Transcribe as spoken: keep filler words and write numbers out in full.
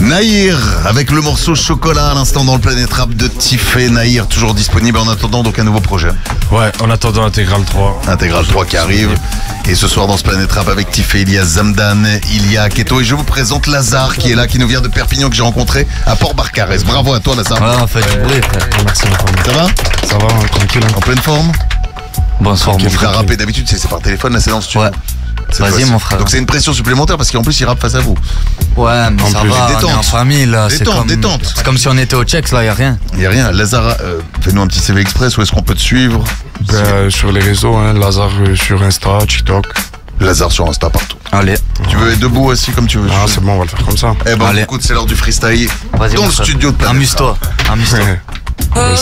Nahir, avec le morceau Chocolat à l'instant dans le Planète Rap de Tiffé. Nahir, toujours disponible en attendant donc un nouveau projet. Ouais, en attendant Intégral trois. Intégral trois qui arrive. Et ce soir dans ce Planète Rap avec Tiffé, il y a Zamdan, il y a Keto. Et je vous présente Lazare qui est là, qui nous vient de Perpignan, que j'ai rencontré à Port-Barcarès. Bravo à toi Lazare. Ouais, on fait du bruit, frère. Merci mon frère. Ça va? Ça va, tranquille. En pleine forme? Bonsoir, mon Il frère. a rappé d'habitude, c'est c'est par téléphone, là c'est dans le studio. Ouais. Cette Vas-y, fois-ci. mon frère. Donc c'est une pression supplémentaire parce qu'en plus il rappe face à vous. Ouais, mais En ça plus, va, détente. on est en famille, là. C'est Détente, comme... détente. C'est comme si on était au Tchèque, là, y a rien. Il n'y a rien. Lazare, euh, fais-nous un petit C V Express, où est-ce qu'on peut te suivre? Ben, euh, sur les réseaux, hein, Lazare euh, sur Insta, TikTok. Lazare sur Insta partout. Allez. Tu veux être debout assis comme tu veux? Ah, c'est bon, on va le faire comme ça. Eh ben Allez. écoute, c'est l'heure du freestyle Vas-y, dans mon le frère. studio de Planète Rap. Amuse-toi. Amuse-toi.